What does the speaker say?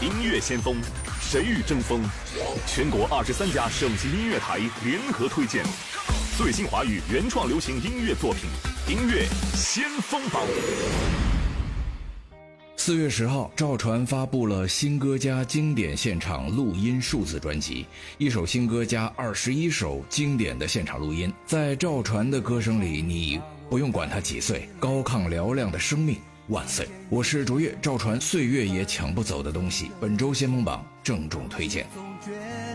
音乐先锋，谁与争锋？全国23家省级音乐台联合推荐最新华语原创流行音乐作品，音乐先锋榜。 4月10号，赵传发布了新歌加经典现场录音数字专辑，一首新歌加21首经典的现场录音。在赵传的歌声里，你不用管他几岁，高亢嘹亮的生命万岁。我是卓越，赵传岁月也抢不走的东西，本周先锋榜郑重推荐。